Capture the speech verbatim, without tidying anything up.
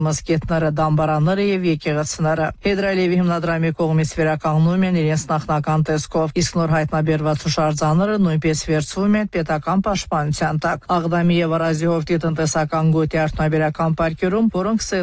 Մասկետնարը, դամբարանները եւ եկեղեցիները։ Հեդրալիևի հիմնադրամի կողմից վերականգնում են իրենց նախնական տեսքով, իսկ նոր հայտնաբերված հուշարձանները նույնպես վերցվում են պետական պաշտպանության տակ։ Աղդամի եւ Արազիհովտի տնտեսական գոտի արդյունաբերական պարկերում, որոնք